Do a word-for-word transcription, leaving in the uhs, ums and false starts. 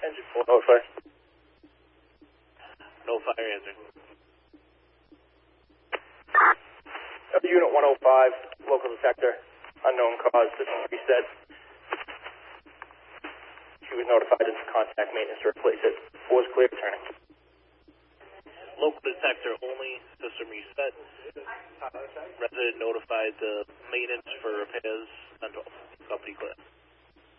Engine four, notify. No fire answer. Unit one oh five, local detector, unknown cause, system reset. She was notified to contact maintenance to replace it. Four is clear, turning. Local detector only, system reset. Resident notified the maintenance for repairs on twelve. Company clear.